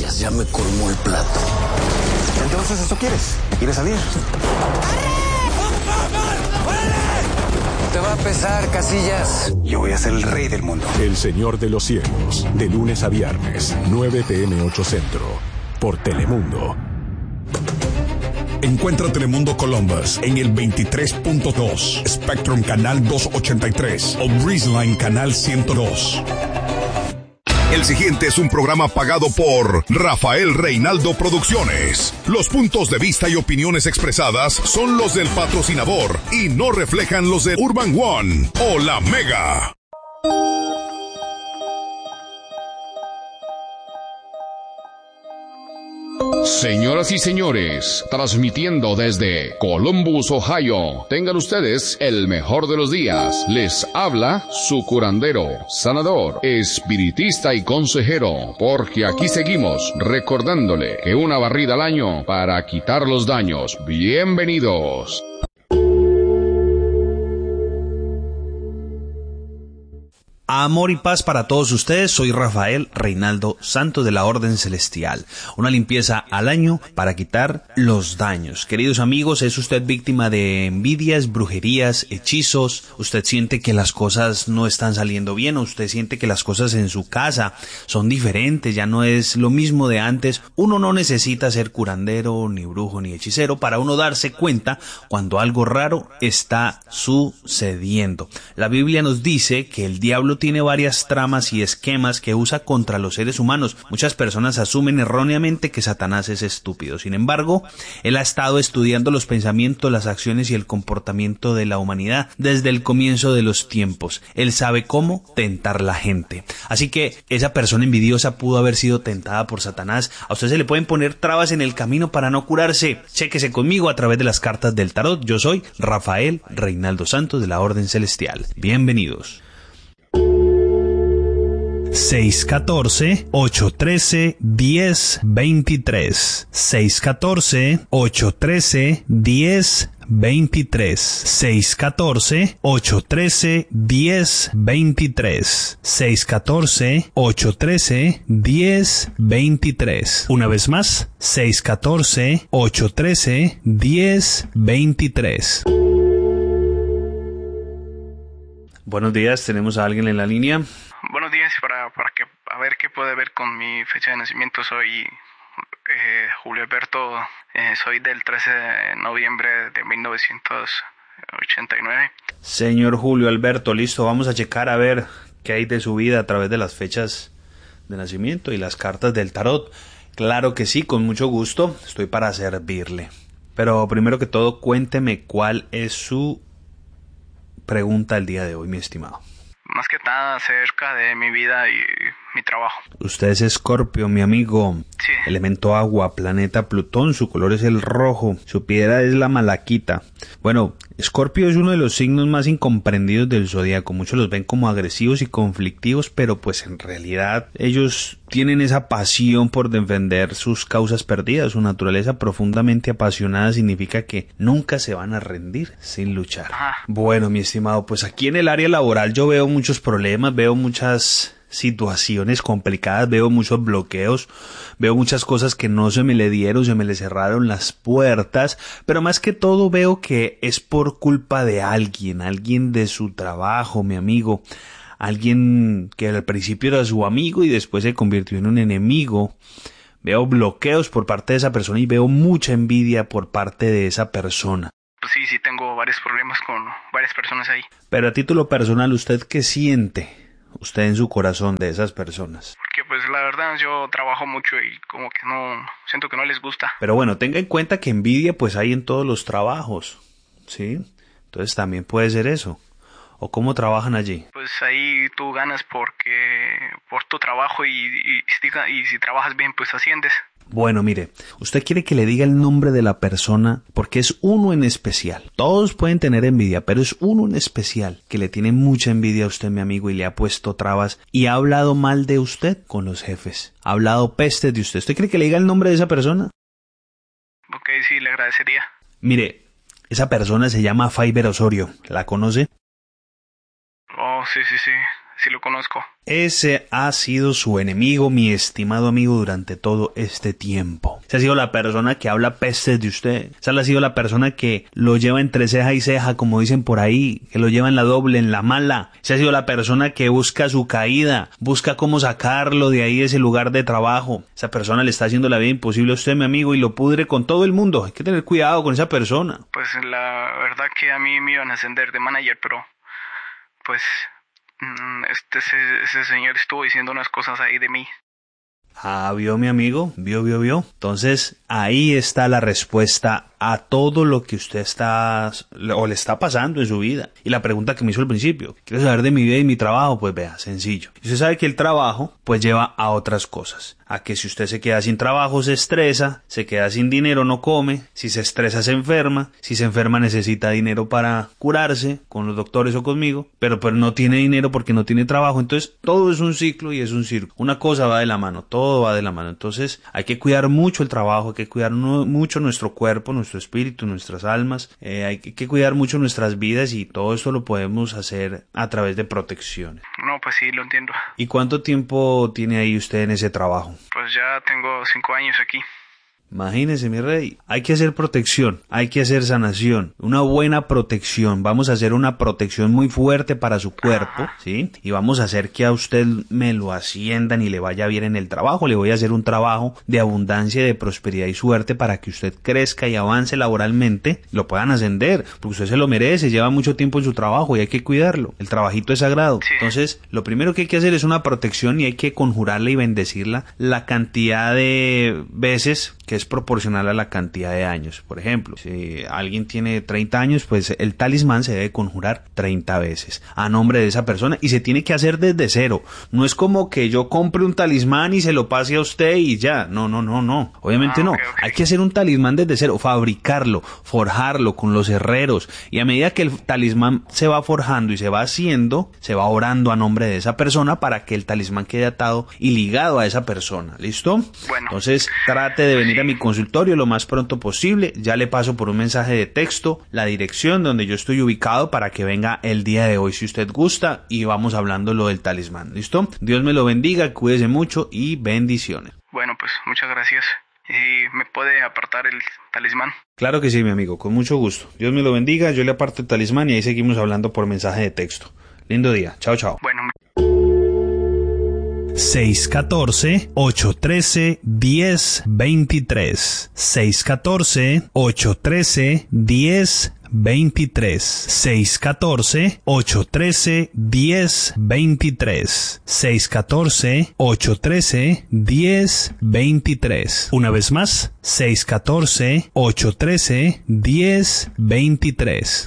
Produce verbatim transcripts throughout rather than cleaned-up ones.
Casillas ya me colmó el plato. Entonces, ¿eso quieres? ¿Quieres salir? Te va a pesar, Casillas. Yo voy a ser el rey del mundo. El Señor de los Cielos, de lunes a viernes, nueve pm ocho Centro, por Telemundo. Encuentra Telemundo Columbus en el veintitrés punto dos, Spectrum Canal doscientos ochenta y tres o Breezeline Canal ciento dos. El siguiente es un programa pagado por Rafael Reinaldo Producciones. Los puntos de vista y opiniones expresadas son los del patrocinador y no reflejan los de Urban One o La Mega. Señoras y señores, transmitiendo desde Columbus, Ohio, tengan ustedes el mejor de los días. Les habla su curandero, sanador, espiritista y consejero, porque aquí seguimos recordándole que una barrida al año para quitar los daños. Bienvenidos. Amor y paz para todos ustedes, soy Rafael Reinaldo Santos de la Orden Celestial. Una limpieza al año para quitar los daños. Queridos amigos, ¿es usted víctima de envidias, brujerías, hechizos? ¿Usted siente que las cosas no están saliendo bien? ¿O usted siente que las cosas en su casa son diferentes? Ya no es lo mismo de antes. Uno no necesita ser curandero, ni brujo, ni hechicero para uno darse cuenta cuando algo raro está sucediendo. La Biblia nos dice que el diablo tiene varias tramas y esquemas que usa contra los seres humanos. Muchas personas asumen erróneamente que Satanás es estúpido. Sin embargo, él ha estado estudiando los pensamientos, las acciones y el comportamiento de la humanidad desde el comienzo de los tiempos. Él sabe cómo tentar la gente. Así que esa persona envidiosa pudo haber sido tentada por Satanás. A usted se le pueden poner trabas en el camino para no curarse. Chéquese conmigo a través de las cartas del tarot. Yo soy Rafael Reinaldo Santos de la Orden Celestial. Bienvenidos. seis uno cuatro, ocho uno tres, uno cero dos tres seis uno cuatro, ocho uno tres, uno cero dos tres seis uno cuatro, ocho uno tres, uno cero dos tres seis uno cuatro, ocho uno tres, uno cero dos tres. Una vez más, seis uno cuatro, ocho uno tres, uno cero dos tres. Buenos días, tenemos a alguien en la línea. Buenos días, para, para que a ver qué puede ver con mi fecha de nacimiento. Soy eh, Julio Alberto, eh, soy del trece de noviembre de mil novecientos ochenta y nueve. Señor Julio Alberto, listo, vamos a checar a ver qué hay de su vida a través de las fechas de nacimiento y las cartas del tarot. Claro que sí, con mucho gusto, estoy para servirle. Pero primero que todo, cuénteme cuál es su pregunta el día de hoy, mi estimado. Más que nada acerca de mi vida y mi trabajo. Usted es Escorpio, mi amigo. Sí. Elemento agua, planeta Plutón, su color es el rojo, su piedra es la malaquita. Bueno, Escorpio es uno de los signos más incomprendidos del zodiaco. Muchos los ven como agresivos y conflictivos, pero pues en realidad ellos tienen esa pasión por defender sus causas perdidas. Su naturaleza profundamente apasionada significa que nunca se van a rendir sin luchar. Ajá. Bueno, mi estimado, pues aquí en el área laboral yo veo muchos problemas, veo muchas situaciones complicadas, veo muchos bloqueos, veo muchas cosas que no se me le dieron, se me le cerraron las puertas, pero más que todo veo que es por culpa de alguien, alguien de su trabajo, mi amigo, alguien que al principio era su amigo y después se convirtió en un enemigo. Veo bloqueos por parte de esa persona y veo mucha envidia por parte de esa persona. Pues sí, sí tengo varios problemas con varias personas ahí. Pero a título personal, ¿usted qué siente? Usted en su corazón de esas personas. Porque pues la verdad yo trabajo mucho y como que no, siento que no les gusta. Pero bueno, tenga en cuenta que envidia pues hay en todos los trabajos, ¿sí? Entonces también puede ser eso. ¿O cómo trabajan allí? Pues ahí tú ganas porque por tu trabajo y, y, y si trabajas bien pues asciendes. Bueno, mire, usted quiere que le diga el nombre de la persona porque es uno en especial. Todos pueden tener envidia, pero es uno en especial que le tiene mucha envidia a usted, mi amigo, y le ha puesto trabas y ha hablado mal de usted con los jefes. Ha hablado pestes de usted. ¿Usted quiere que le diga el nombre de esa persona? Ok, sí, le agradecería. Mire, esa persona se llama Faiber Osorio. ¿La conoce? Oh, sí, sí, sí. sí lo conozco. Ese ha sido su enemigo, mi estimado amigo, durante todo este tiempo. Esa ha sido la persona que habla pestes de usted. Esa ha sido la persona que lo lleva entre ceja y ceja, como dicen por ahí, que lo lleva en la doble, en la mala. Esa ha sido la persona que busca su caída, busca cómo sacarlo de ahí, de ese lugar de trabajo. Esa persona le está haciendo la vida imposible a usted, mi amigo, y lo pudre con todo el mundo. Hay que tener cuidado con esa persona. Pues la verdad que a mí me iban a ascender de manager, pero pues este ese, ese señor estuvo diciendo unas cosas ahí de mí. Ah, vio mi amigo, vio, vio, vio. Entonces, ahí está la respuesta a todo lo que usted está o le está pasando en su vida. Y la pregunta que me hizo al principio, ¿quiere saber de mi vida y mi trabajo? Pues vea, sencillo. Y usted sabe que el trabajo, pues lleva a otras cosas. A que si usted se queda sin trabajo, se estresa, se queda sin dinero, no come, si se estresa, se enferma, si se enferma, necesita dinero para curarse, con los doctores o conmigo, pero, pero no tiene dinero porque no tiene trabajo. Entonces, todo es un ciclo y es un circo. Una cosa va de la mano, todo va de la mano. Entonces, hay que cuidar mucho el trabajo, hay que cuidar no, mucho nuestro cuerpo, nuestro espíritu, nuestras almas, eh, hay que cuidar mucho nuestras vidas y todo esto lo podemos hacer a través de protecciones. No, pues sí, lo entiendo. ¿Y cuánto tiempo tiene ahí usted en ese trabajo? Pues ya tengo cinco años aquí. Imagínese, mi rey, hay que hacer protección, hay que hacer sanación, una buena protección. Vamos a hacer una protección muy fuerte para su cuerpo, ¿sí? Y vamos a hacer que a usted me lo asciendan y le vaya bien en el trabajo. Le voy a hacer un trabajo de abundancia, de prosperidad y suerte para que usted crezca y avance laboralmente, lo puedan ascender, porque usted se lo merece, lleva mucho tiempo en su trabajo y hay que cuidarlo. El trabajito es sagrado. Sí. Entonces, lo primero que hay que hacer es una protección y hay que conjurarla y bendecirla la cantidad de veces que es proporcional a la cantidad de años. Por ejemplo, si alguien tiene treinta años, pues el talismán se debe conjurar treinta veces a nombre de esa persona y se tiene que hacer desde cero. No es como que yo compre un talismán y se lo pase a usted y ya. No, no, no, no. Obviamente ah, no. Okay, okay. Hay que hacer un talismán desde cero, fabricarlo, forjarlo con los herreros y a medida que el talismán se va forjando y se va haciendo, se va orando a nombre de esa persona para que el talismán quede atado y ligado a esa persona. ¿Listo? Bueno. Entonces, trate de venir a mi consultorio lo más pronto posible. Ya le paso por un mensaje de texto la dirección donde yo estoy ubicado para que venga el día de hoy si usted gusta y vamos hablando lo del talismán. ¿Listo? Dios me lo bendiga, cuídese mucho y bendiciones. Bueno, pues muchas gracias. ¿Y me puede apartar el talismán? Claro que sí, mi amigo, con mucho gusto. Dios me lo bendiga, yo le aparto el talismán y ahí seguimos hablando por mensaje de texto. Lindo día. Chao, chao. Bueno. seis uno cuatro, ocho uno tres, uno cero dos tres seis uno cuatro, ocho uno tres, uno cero dos tres seis uno cuatro, ocho uno tres, uno cero dos tres seis uno cuatro, ocho uno tres, uno cero dos tres. Una vez más, seis uno cuatro, ocho uno tres, uno cero dos tres.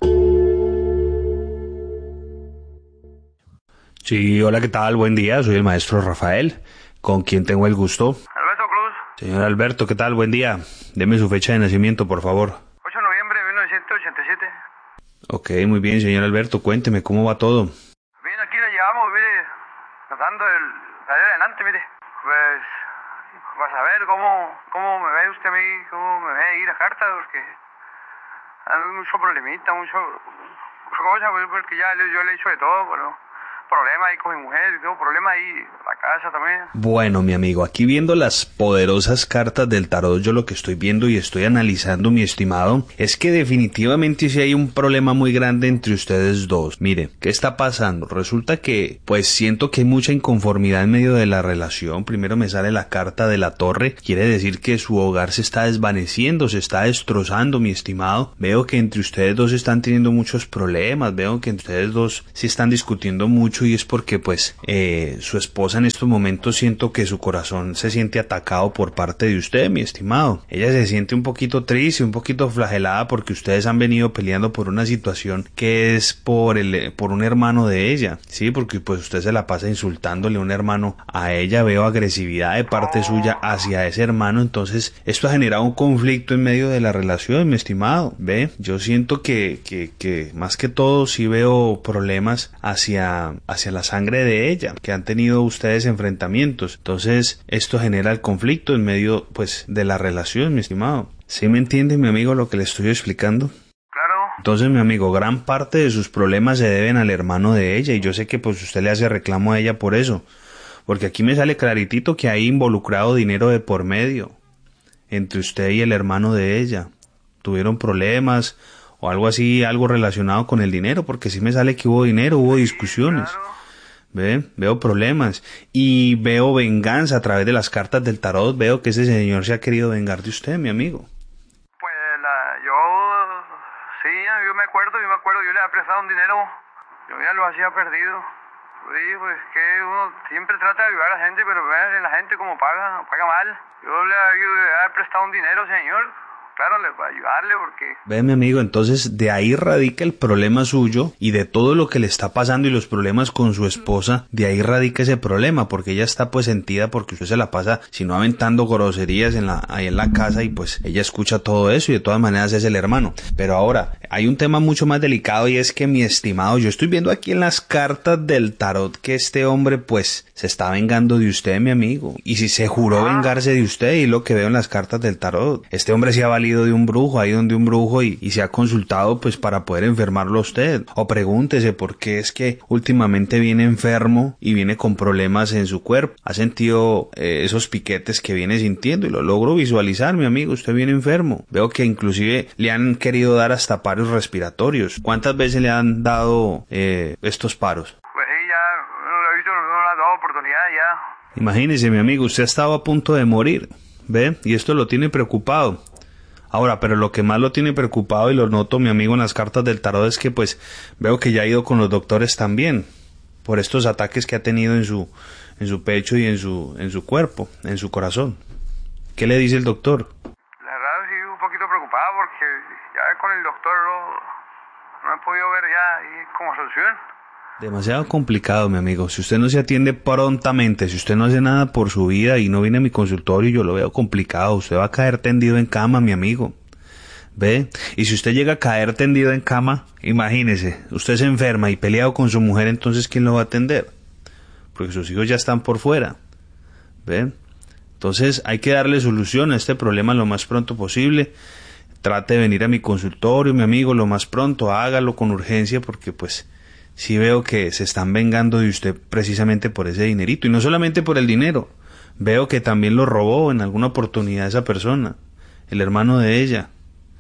Sí, hola, ¿qué tal? Buen día, soy el maestro Rafael, con quien tengo el gusto. Alberto Cruz. Señor Alberto, ¿qué tal? Buen día. Deme su fecha de nacimiento, por favor. ocho de noviembre de mil novecientos ochenta y siete. Ok, muy bien, señor Alberto, cuénteme, ¿cómo va todo? Bien, aquí le llevamos, mire, tratando de salir adelante, mire. Pues, para saber cómo, cómo me ve usted a mí, cómo me ve ahí la carta, porque hay mucho problemita, mucho, mucha cosa, porque ya yo le he hecho de todo, pero... problemas ahí con mi mujer, tengo problemas ahí en la casa también. Bueno, mi amigo, aquí viendo las poderosas cartas del tarot, yo lo que estoy viendo y estoy analizando, mi estimado, es que definitivamente sí hay un problema muy grande entre ustedes dos. Mire, ¿qué está pasando? Resulta que, pues siento que hay mucha inconformidad en medio de la relación. Primero me sale la carta de la torre, quiere decir que su hogar se está desvaneciendo, se está destrozando, mi estimado. Veo que entre ustedes dos están teniendo muchos problemas, veo que entre ustedes dos sí están discutiendo mucho y es porque pues eh, su esposa en estos momentos siento que su corazón se siente atacado por parte de usted, mi estimado. Ella se siente un poquito triste, un poquito flagelada porque ustedes han venido peleando por una situación que es por el por un hermano de ella, sí, porque pues usted se la pasa insultándole a un hermano a ella. Veo agresividad de parte suya hacia ese hermano, entonces esto ha generado un conflicto en medio de la relación, mi estimado. Ve, yo siento que que, que más que todo sí veo problemas hacia hacia la sangre de ella, que han tenido ustedes enfrentamientos. Entonces, esto genera el conflicto en medio, pues, de la relación, mi estimado. ¿Sí me entiende, mi amigo, lo que le estoy explicando? Claro, Entonces, mi amigo, gran parte de sus problemas se deben al hermano de ella y yo sé que pues usted le hace reclamo a ella por eso. Porque aquí me sale claritito que hay involucrado dinero de por medio entre usted y el hermano de ella. Tuvieron problemas o algo así, algo relacionado con el dinero, porque sí me sale que hubo dinero, hubo discusiones. Claro. ¿Ve? Veo problemas y veo venganza a través de las cartas del tarot. Veo que ese señor se ha querido vengar de usted, mi amigo. Pues la, yo, sí, yo me acuerdo, yo me acuerdo, yo le había prestado un dinero, yo ya lo hacía perdido. Sí, pues que uno siempre trata de ayudar a la gente, pero ve, la gente como paga, paga mal. Yo le había prestado un dinero, señor. Claro, le voy a ayudarle porque... Ve, mi amigo, entonces de ahí radica el problema suyo y de todo lo que le está pasando y los problemas con su esposa, de ahí radica ese problema, porque ella está pues sentida porque usted se la pasa, si no aventando groserías en la, ahí en la casa y pues ella escucha todo eso y de todas maneras es el hermano. Pero ahora, hay un tema mucho más delicado y es que, mi estimado, yo estoy viendo aquí en las cartas del tarot que este hombre pues se está vengando de usted, mi amigo. Y si se juró vengarse de usted, y lo que veo en las cartas del tarot, este hombre se ha valido de un brujo, ahí donde un brujo y, y se ha consultado pues para poder enfermarlo a usted. O pregúntese por qué es que últimamente viene enfermo y viene con problemas en su cuerpo. Ha sentido eh, esos piquetes que viene sintiendo y lo logro visualizar, mi amigo. Usted viene enfermo. Veo que inclusive le han querido dar hasta paros respiratorios. ¿Cuántas veces le han dado eh, estos paros? Pues sí, ya, no lo he visto, no le han dado oportunidad ya. Imagínese, mi amigo, usted estaba a punto de morir, ¿ve? Y esto lo tiene preocupado. Ahora, pero lo que más lo tiene preocupado, y lo noto, mi amigo, en las cartas del tarot, es que pues veo que ya ha ido con los doctores también, por estos ataques que ha tenido en su, en su pecho y en su, en su cuerpo, en su corazón. ¿Qué le dice el doctor? La verdad sí, un poquito preocupado porque ya con el doctor no, no he podido ver ya ahí como solución. Demasiado complicado, mi amigo. Si usted no se atiende prontamente, si usted no hace nada por su vida y no viene a mi consultorio, yo lo veo complicado. Usted va a caer tendido en cama, mi amigo. ¿Ve? Y si usted llega a caer tendido en cama, imagínese, usted se enferma y peleado con su mujer, entonces ¿quién lo va a atender? Porque sus hijos ya están por fuera. ¿Ve? Entonces hay que darle solución a este problema lo más pronto posible. Trate de venir a mi consultorio, mi amigo, lo más pronto. Hágalo con urgencia porque pues... sí veo que se están vengando de usted precisamente por ese dinerito. Y no solamente por el dinero. Veo que también lo robó en alguna oportunidad esa persona. El hermano de ella.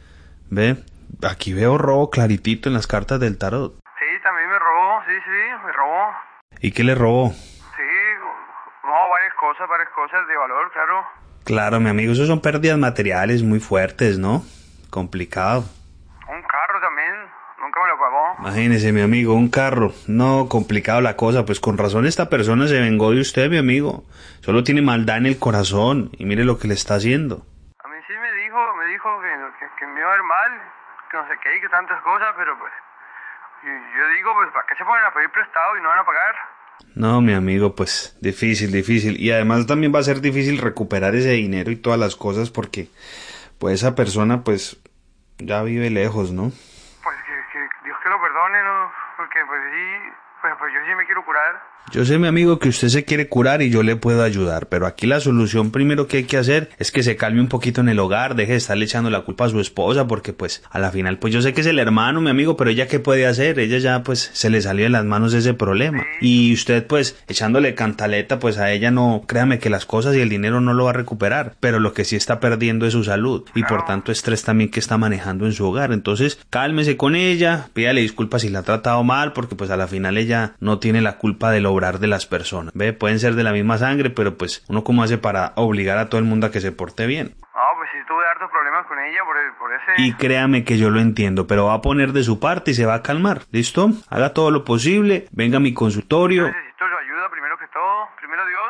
¿Ve? Aquí veo robo claritito en las cartas del tarot. Sí, también me robó. Sí, sí, me robó. ¿Y qué le robó? Sí, no, varias cosas, varias cosas de valor, claro. Claro, mi amigo, eso son pérdidas materiales muy fuertes, ¿no? Complicado. Un carro también. Nunca me lo pagó. Imagínese, mi amigo, un carro. No, complicado la cosa. Pues con razón esta persona se vengó de usted, mi amigo. Solo tiene maldad en el corazón. Y mire lo que le está haciendo. A mí sí me dijo, me dijo que, que, que me iba a ver mal, que no sé qué y que tantas cosas, pero pues... y yo digo, pues, ¿para qué se ponen a pedir prestado y no van a pagar? No, mi amigo, pues, difícil, difícil. Y además también va a ser difícil recuperar ese dinero y todas las cosas porque... pues esa persona, pues, ya vive lejos, ¿no? Dios que lo perdone, ¿no? Porque pues sí, pues, pues yo sí me quiero curar. Yo sé, mi amigo, que usted se quiere curar y yo le puedo ayudar, pero aquí la solución primero que hay que hacer es que se calme un poquito en el hogar, deje de estarle echando la culpa a su esposa, porque pues a la final, pues yo sé que es el hermano, mi amigo, pero ella qué puede hacer, ella ya pues se le salió de las manos ese problema. Sí. Y usted pues echándole cantaleta, pues a ella no, créame que las cosas y el dinero no lo va a recuperar, pero lo que sí está perdiendo es su salud y claro. Por tanto estrés también que está manejando en su hogar. Entonces cálmese con ella, pídale disculpas si la ha tratado mal, porque pues a la final ella no tiene la culpa de lo obrar de las personas. Ve, pueden ser de la misma sangre, pero pues uno cómo hace para obligar a todo el mundo a que se porte bien. No, pues sí tuve hartos problemas con ella por, por ese... Y créame que yo lo entiendo, pero va a poner de su parte y se va a calmar, ¿listo? Haga todo lo posible, venga a mi consultorio.